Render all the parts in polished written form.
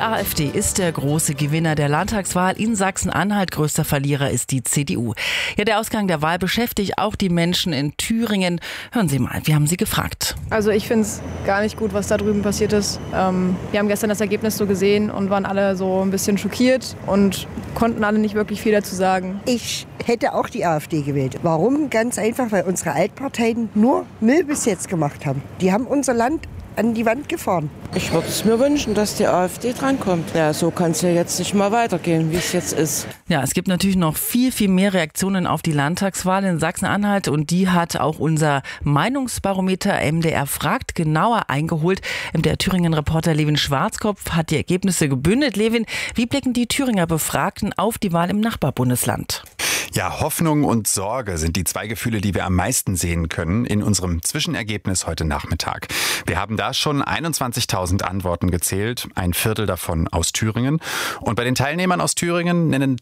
AfD ist der große Gewinner der Landtagswahl in Sachsen-Anhalt. Größter Verlierer ist die CDU. Ja, der Ausgang der Wahl beschäftigt auch die Menschen in Thüringen. Hören Sie mal, wir haben sie gefragt. Also ich finde es gar nicht gut, was da drüben passiert ist. Wir haben gestern das Ergebnis so gesehen und waren alle so ein bisschen schockiert und konnten alle nicht wirklich viel dazu sagen. Ich hätte auch die AfD gewählt. Warum? Ganz einfach, weil unsere Altparteien nur Müll bis jetzt gemacht haben. Die haben unser Land an die Wand gefahren. Ich würde es mir wünschen, dass die AfD drankommt. Ja, so kann es ja jetzt nicht mal weitergehen, wie es jetzt ist. Ja, es gibt natürlich noch viel mehr Reaktionen auf die Landtagswahl in Sachsen-Anhalt und die hat auch unser Meinungsbarometer MDR fragt genauer eingeholt. Der Thüringen-Reporter Levin Schwarzkopf hat die Ergebnisse gebündelt. Levin, wie blicken die Thüringer Befragten auf die Wahl im Nachbarbundesland? Ja, Hoffnung und Sorge sind die zwei Gefühle, die wir am meisten sehen können in unserem Zwischenergebnis heute Nachmittag. Wir haben da schon 21.000 Antworten gezählt, ein Viertel davon aus Thüringen. Und bei den Teilnehmern aus Thüringen nennen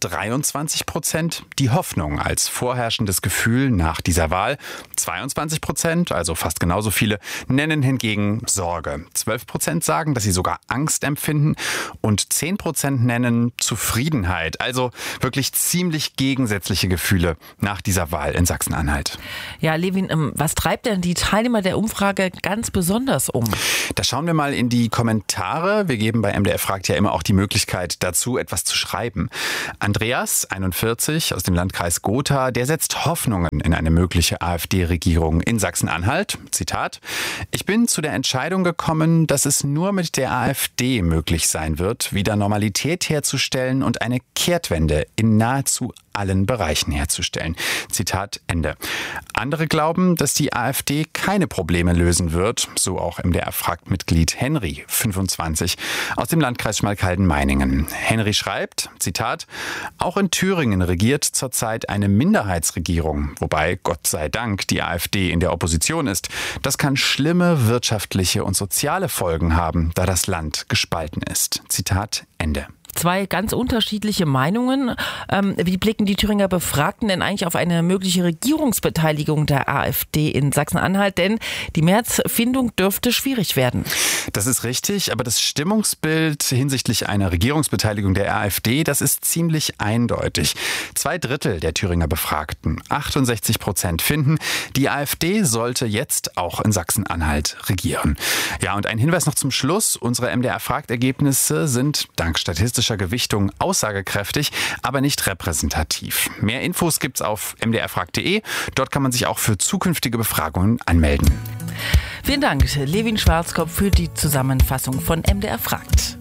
23% die Hoffnung als vorherrschendes Gefühl nach dieser Wahl. 22%, also fast genauso viele, nennen hingegen Sorge. 12% sagen, dass sie sogar Angst empfinden und 10% nennen Zufriedenheit. Also wirklich ziemlich gegensätzliche Gefühle nach dieser Wahl in Sachsen-Anhalt. Ja, Levin, was treibt denn die Teilnehmer der Umfrage ganz besonders um? Da schauen wir mal in die Kommentare. Wir geben bei MDR fragt ja immer auch die Möglichkeit dazu, etwas zu schreiben. Andreas, 41, aus dem Landkreis Gotha, der setzt Hoffnungen in eine mögliche AfD-Regierung in Sachsen-Anhalt. Zitat: Ich bin zu der Entscheidung gekommen, dass es nur mit der AfD möglich sein wird, wieder Normalität herzustellen und eine Kehrtwende in nahezu allen Bereichen herzustellen. Zitat Ende. Andere glauben, dass die AfD keine Probleme lösen wird, so auch MDR-Fragt-Mitglied Henry, 25, aus dem Landkreis Schmalkalden-Meiningen. Henry schreibt, Zitat: Auch in Thüringen regiert zurzeit eine Minderheitsregierung, wobei Gott sei Dank die AfD in der Opposition ist. Das kann schlimme wirtschaftliche und soziale Folgen haben, da das Land gespalten ist. Zitat Ende. Zwei ganz unterschiedliche Meinungen. Wie blicken die Thüringer Befragten denn eigentlich auf eine mögliche Regierungsbeteiligung der AfD in Sachsen-Anhalt? Denn die Märzfindung dürfte schwierig werden. Das ist richtig, aber das Stimmungsbild hinsichtlich einer Regierungsbeteiligung der AfD, das ist ziemlich eindeutig. 2/3 der Thüringer Befragten, 68%, finden, die AfD sollte jetzt auch in Sachsen-Anhalt regieren. Ja, und ein Hinweis noch zum Schluss. Unsere MDR-Fragt-Ergebnisse sind dank statistischer Gewichtung aussagekräftig, aber nicht repräsentativ. Mehr Infos gibt's auf mdrfragt.de. Dort kann man sich auch für zukünftige Befragungen anmelden. Vielen Dank, Levin Schwarzkopf, für die Zusammenfassung von MDR fragt.